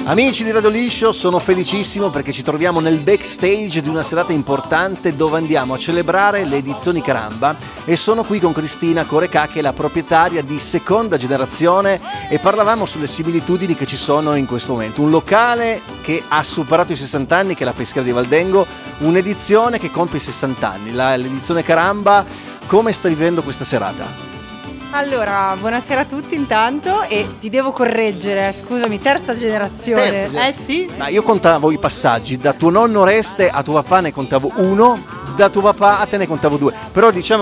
Amici di Radio Liscio, sono felicissimo perché ci troviamo nel backstage di una serata importante dove andiamo a celebrare le edizioni Caramba e sono qui con Cristina Corecà, che è la proprietaria di Seconda Generazione, e parlavamo sulle similitudini che ci sono in questo momento. Un locale che ha superato i 60 anni, che è la Pescheria di Valdengo, un'edizione che compie i 60 anni, l'edizione Caramba. Come stai vivendo questa serata? Allora, buonasera a tutti intanto, e ti devo correggere, scusami, terza generazione. Sì? Ma io contavo i passaggi, da tuo nonno Oreste a tuo papà ne contavo uno, da tuo papà a te ne contavo due, però diciamo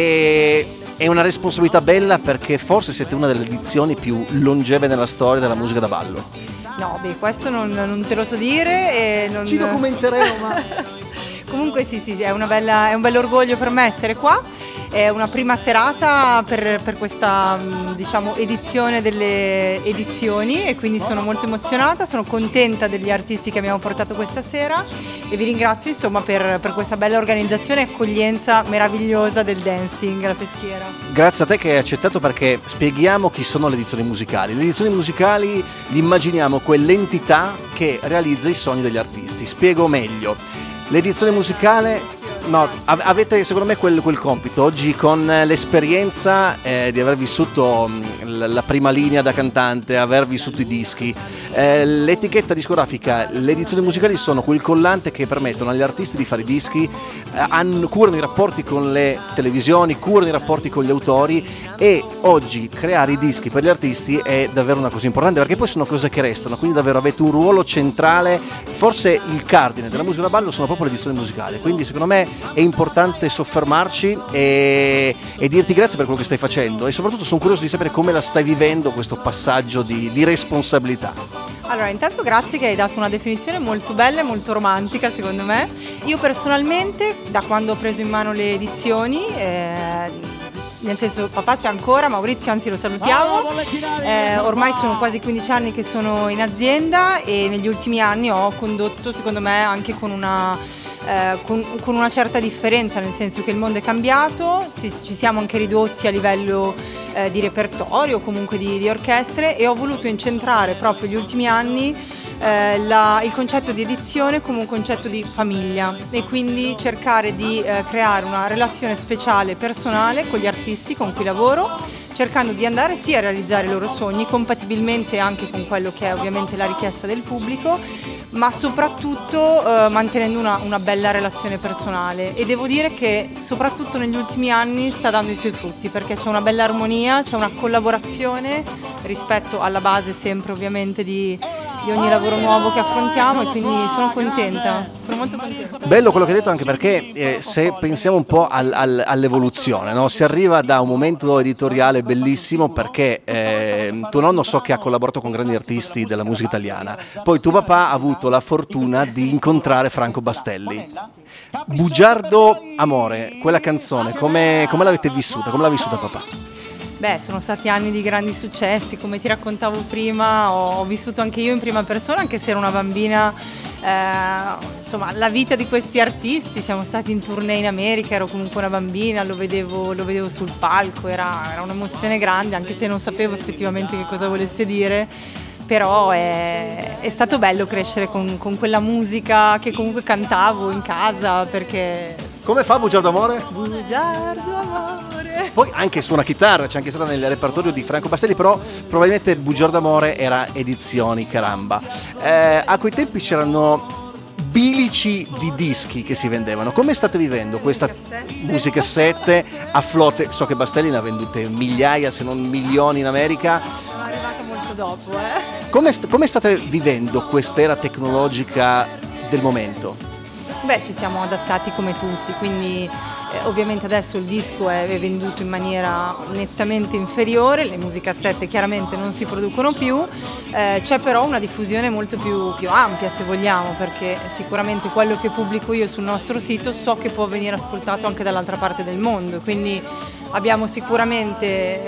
che è una responsabilità bella perché forse siete una delle edizioni più longeve nella storia della musica da ballo. No, questo non te lo so dire e Ci documenteremo, ma... Comunque sì, è un bel orgoglio per me essere qua. È una prima serata per questa, diciamo, edizione delle edizioni, e quindi sono molto emozionata, sono contenta degli artisti che abbiamo portato questa sera e vi ringrazio insomma per questa bella organizzazione e accoglienza meravigliosa del dancing alla Peschiera. Grazie a te che hai accettato, perché spieghiamo chi sono le edizioni musicali. Le edizioni musicali li immaginiamo quell'entità che realizza i sogni degli artisti. Spiego meglio. L'edizione musicale... No, avete secondo me quel compito oggi, con l'esperienza di aver vissuto la prima linea da cantante, aver vissuto i dischi, l'etichetta discografica, le edizioni musicali sono quel collante che permettono agli artisti di fare i dischi, curano i rapporti con le televisioni, curano i rapporti con gli autori, e oggi creare i dischi per gli artisti è davvero una cosa importante, perché poi sono cose che restano, quindi davvero avete un ruolo centrale. Forse il cardine della musica da ballo sono proprio le edizioni musicali, quindi secondo me è importante soffermarci e dirti grazie per quello che stai facendo, e soprattutto sono curioso di sapere come la stai vivendo questo passaggio di responsabilità. Allora, intanto grazie che hai dato una definizione molto bella e molto romantica secondo me. Io personalmente, da quando ho preso in mano le edizioni, nel senso, papà c'è ancora, Maurizio anzi lo salutiamo, ormai sono quasi 15 anni che sono in azienda, e negli ultimi anni ho condotto secondo me anche con una certa differenza, nel senso che il mondo è cambiato, ci siamo anche ridotti a livello di repertorio, comunque di orchestre, e ho voluto incentrare proprio gli ultimi anni il concetto di edizione come un concetto di famiglia, e quindi cercare di creare una relazione speciale, personale con gli artisti con cui lavoro, cercando di andare sì a realizzare i loro sogni, compatibilmente anche con quello che è ovviamente la richiesta del pubblico, ma soprattutto mantenendo una bella relazione personale. E devo dire che soprattutto negli ultimi anni sta dando i suoi frutti, perché c'è una bella armonia, c'è una collaborazione rispetto alla base sempre ovviamente di ogni lavoro nuovo che affrontiamo, e quindi sono contenta, sono molto contenta. Bello quello che hai detto, anche perché se pensiamo un po' all'evoluzione, no? Si arriva da un momento editoriale bellissimo, perché tuo nonno so che ha collaborato con grandi artisti della musica italiana, poi tuo papà ha avuto la fortuna di incontrare Franco Bastelli. Bugiardo Amore, quella canzone, come l'avete vissuta? Come l'ha vissuta papà? Sono stati anni di grandi successi, come ti raccontavo prima, ho vissuto anche io in prima persona, anche se ero una bambina, insomma, la vita di questi artisti. Siamo stati in tournée in America, ero comunque una bambina, lo vedevo sul palco, era un'emozione grande, anche se non sapevo effettivamente che cosa volesse dire. Però è stato bello crescere con quella musica che comunque cantavo in casa, perché... Come fa Bugiardo Amore? Bugiardo Amore. Poi anche suona chitarra, c'è anche stata nel repertorio di Franco Bastelli, però probabilmente Bugiardo Amore era edizioni Caramba. A quei tempi c'erano bilici di dischi che si vendevano. Come state vivendo questa musicassette a flotte? So che Bastelli ne ha vendute migliaia, se non milioni in America. Sono arrivata molto dopo. Come state vivendo quest'era tecnologica del momento? Ci siamo adattati come tutti, quindi ovviamente adesso il disco è venduto in maniera nettamente inferiore, le musicassette chiaramente non si producono più, c'è però una diffusione molto più ampia, se vogliamo, perché sicuramente quello che pubblico io sul nostro sito so che può venire ascoltato anche dall'altra parte del mondo, quindi abbiamo sicuramente